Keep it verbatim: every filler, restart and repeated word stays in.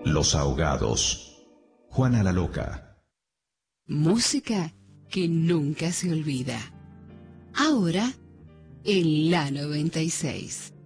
Los Ahogados. Juana la Loca. Música que nunca se olvida. Ahora en la noventa y seis.